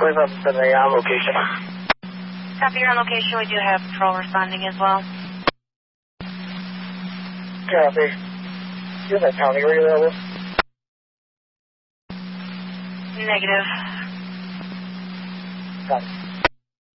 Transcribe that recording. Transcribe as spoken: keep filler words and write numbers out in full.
twenty-five seven A on location. Copy, your location. We do have patrol responding as well. Copy. Do you have a county radio level? Negative. Copy.